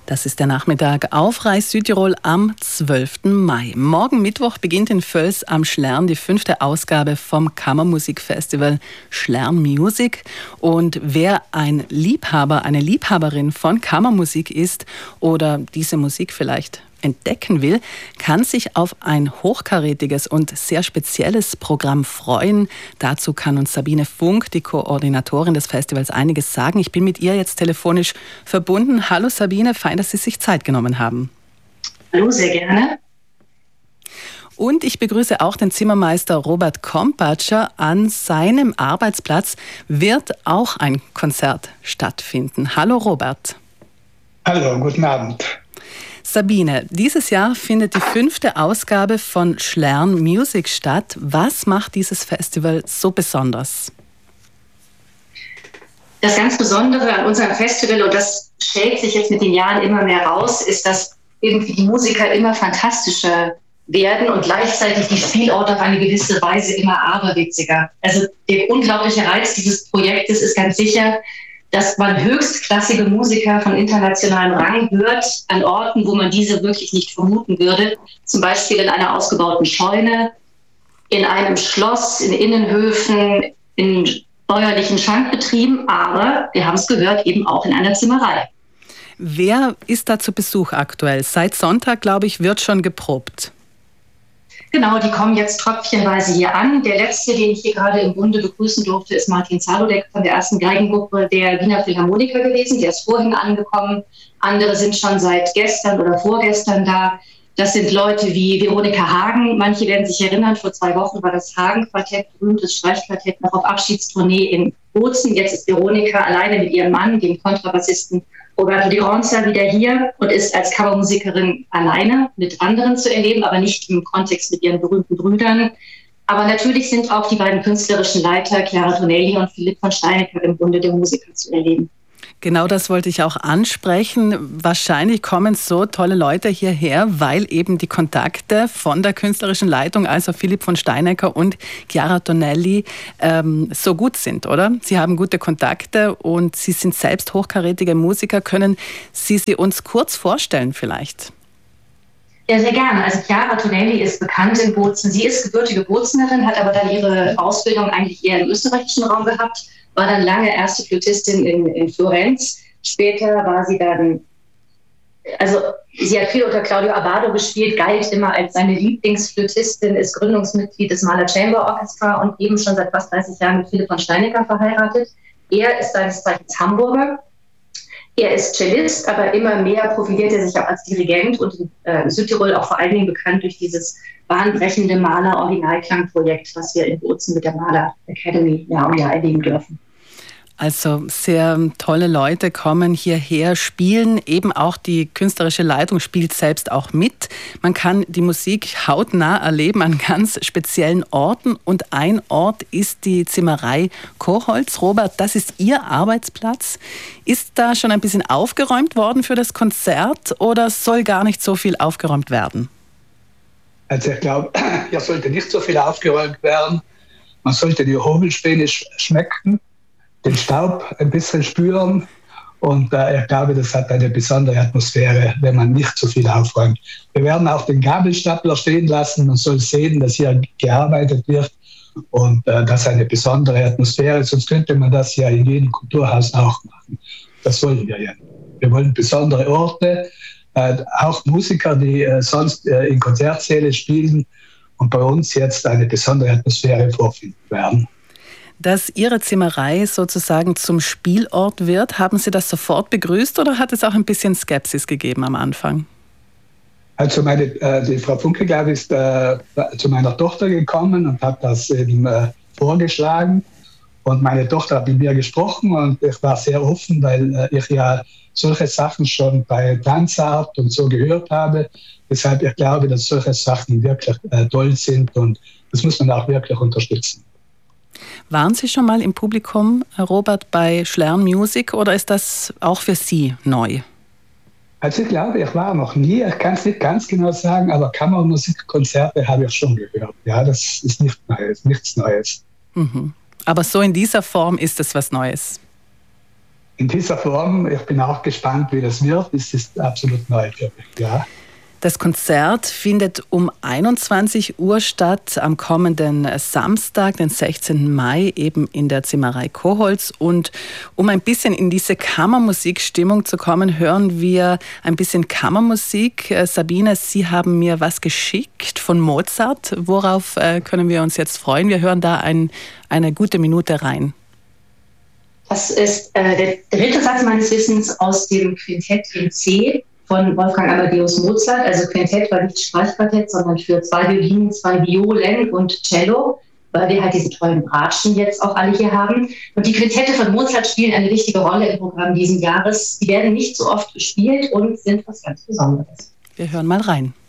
Das ist der Nachmittag auf Reis Südtirol am 12. Mai. Morgen Mittwoch beginnt in Völs am Schlern die 5. Ausgabe vom Kammermusikfestival Schlern Music. Und wer ein Liebhaber, eine Liebhaberin von Kammermusik ist oder diese Musik vielleicht entdecken will, kann sich auf ein hochkarätiges und sehr spezielles Programm freuen. Dazu kann uns Sabine Funk, die Koordinatorin des Festivals, einiges sagen. Ich bin mit ihr jetzt telefonisch verbunden. Hallo Sabine, fein, dass Sie sich Zeit genommen haben. Hallo, sehr gerne. Und ich begrüße auch den Zimmermeister Robert Kompatscher. An seinem Arbeitsplatz wird auch ein Konzert stattfinden. Hallo Robert. Hallo, guten Abend. Sabine, dieses Jahr findet die 5. Ausgabe von Schlern Music statt. Was macht dieses Festival so besonders? Das ganz Besondere an unserem Festival, und das schält sich jetzt mit den Jahren immer mehr raus, ist, dass irgendwie die Musiker immer fantastischer werden und gleichzeitig die Spielorte auf eine gewisse Weise immer aberwitziger. Also der unglaubliche Reiz dieses Projektes ist ganz sicher, dass man höchstklassige Musiker von internationalem Rang hört, an Orten, wo man diese wirklich nicht vermuten würde. Zum Beispiel in einer ausgebauten Scheune, in einem Schloss, in Innenhöfen, in bäuerlichen Schankbetrieben, aber, wir haben es gehört, eben auch in einer Zimmerei. Wer ist da zu Besuch aktuell? Seit Sonntag, glaube ich, wird schon geprobt. Genau, die kommen jetzt tröpfchenweise hier an. Der letzte, den ich hier gerade im Bunde begrüßen durfte, ist Martin Zalodek von der ersten Geigengruppe der Wiener Philharmoniker gewesen. Der ist vorhin angekommen. Andere sind schon seit gestern oder vorgestern da. Das sind Leute wie Veronika Hagen. Manche werden sich erinnern, vor 2 Wochen war das Hagen-Quartett, berühmtes Streichquartett, noch auf Abschiedstournee in Bozen. Jetzt ist Veronika alleine mit ihrem Mann, dem Kontrabassisten Roberto Di Ronza, wieder hier und ist als Kammermusikerin alleine mit anderen zu erleben, aber nicht im Kontext mit ihren berühmten Brüdern. Aber natürlich sind auch die beiden künstlerischen Leiter, Chiara Tonelli und Philipp von Steinecker, im Bunde der Musiker zu erleben. Genau das wollte ich auch ansprechen. Wahrscheinlich kommen so tolle Leute hierher, weil eben die Kontakte von der künstlerischen Leitung, also Philipp von Steinecker und Chiara Tonelli, so gut sind, oder? Sie haben gute Kontakte und Sie sind selbst hochkarätige Musiker. Können Sie sie uns kurz vorstellen vielleicht? Ja, sehr gerne. Also Chiara Tonelli ist bekannt in Bozen. Sie ist gebürtige Bozenerin, hat aber dann ihre Ausbildung eigentlich eher im österreichischen Raum gehabt, war dann lange erste Flötistin in Florenz. Später war sie dann, also sie hat viel unter Claudio Abbado gespielt, galt immer als seine Lieblingsflötistin, ist Gründungsmitglied des Mahler Chamber Orchestra und eben schon seit fast 30 Jahren mit Philipp von Steinecker verheiratet. Er ist seines Zeichens Hamburger. Er ist Cellist, aber immer mehr profiliert er sich auch als Dirigent und in Südtirol auch vor allen Dingen bekannt durch dieses bahnbrechende Mahler-Originalklangprojekt, was wir in Bozen mit der Mahler Academy Jahr um Jahr erleben dürfen. Also sehr tolle Leute kommen hierher, spielen, eben auch die künstlerische Leitung spielt selbst auch mit. Man kann die Musik hautnah erleben an ganz speziellen Orten und ein Ort ist die Zimmerei Koholz. Robert, das ist Ihr Arbeitsplatz. Ist da schon ein bisschen aufgeräumt worden für das Konzert oder soll gar nicht so viel aufgeräumt werden? Also ich glaube, hier sollte nicht so viel aufgeräumt werden. Man sollte die Hobelspäne schmecken, den Staub ein bisschen spüren und ich glaube, das hat eine besondere Atmosphäre, wenn man nicht so viel aufräumt. Wir werden auch den Gabelstapler stehen lassen. Man soll sehen, dass hier gearbeitet wird und das eine besondere Atmosphäre ist. Sonst könnte man das ja in jedem Kulturhaus auch machen. Das wollen wir ja. Wir wollen besondere Orte, auch Musiker, die sonst in Konzertsäle spielen und bei uns jetzt eine besondere Atmosphäre vorfinden werden. Dass Ihre Zimmerei sozusagen zum Spielort wird, haben Sie das sofort begrüßt oder hat es auch ein bisschen Skepsis gegeben am Anfang? Also die Frau Funke, glaube ich, ist zu meiner Tochter gekommen und hat das eben vorgeschlagen. Und meine Tochter hat mit mir gesprochen und ich war sehr offen, weil ich ja solche Sachen schon bei Tanzart und so gehört habe. Deshalb, ich glaube, dass solche Sachen wirklich toll sind und das muss man auch wirklich unterstützen. Waren Sie schon mal im Publikum, Robert, bei Schlern Music oder ist das auch für Sie neu? Also ich glaube, ich war noch nie, ich kann es nicht ganz genau sagen, aber Kammermusikkonzerte habe ich schon gehört. Ja, das ist nichts Neues. Mhm. Aber so in dieser Form ist es was Neues. in dieser Form. Ich bin auch gespannt, wie das wird. Es ist absolut neu für mich, ja. Das Konzert findet um 21 Uhr statt, am kommenden Samstag, den 16. Mai, eben in der Zimmerei Koholz. Und um ein bisschen in diese Kammermusikstimmung zu kommen, hören wir ein bisschen Kammermusik. Sabine, Sie haben mir was geschickt von Mozart. Worauf können wir uns jetzt freuen? Wir hören da eine gute Minute rein. Das ist der dritte Satz meines Wissens aus dem Quintett in C von Wolfgang Amadeus Mozart. Also Quintett war nicht Streichquartett, sondern für 2 Violinen, 2 Violen und Cello, weil wir halt diese tollen Bratschen jetzt auch alle hier haben. Und die Quintette von Mozart spielen eine wichtige Rolle im Programm diesen Jahres. Die werden nicht so oft gespielt und sind was ganz Besonderes. Wir hören mal rein.